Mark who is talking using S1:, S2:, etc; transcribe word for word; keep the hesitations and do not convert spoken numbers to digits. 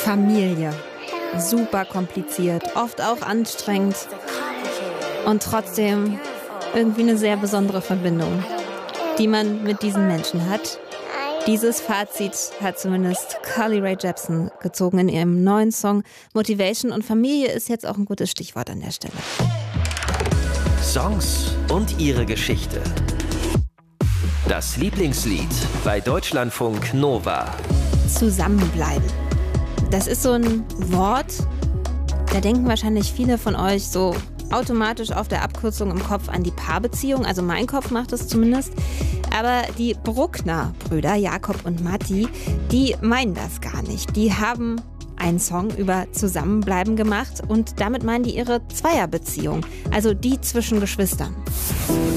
S1: Familie. Super kompliziert, oft auch anstrengend und trotzdem irgendwie eine sehr besondere Verbindung, die man mit diesen Menschen hat. Dieses Fazit hat zumindest Carly Rae Jepsen gezogen in ihrem neuen Song Motivation, und Familie ist jetzt auch ein gutes Stichwort an der Stelle.
S2: Songs und ihre Geschichte. Das Lieblingslied bei Deutschlandfunk Nova.
S1: Zusammenbleiben. Das ist so ein Wort, da denken wahrscheinlich viele von euch so automatisch auf der Abkürzung im Kopf an die Paarbeziehung. Also mein Kopf macht es zumindest. Aber die Bruckner-Brüder, Jakob und Matti, die meinen das gar nicht. Die haben einen Song über Zusammenbleiben gemacht und damit meinen die ihre Zweierbeziehung, also die zwischen Geschwistern.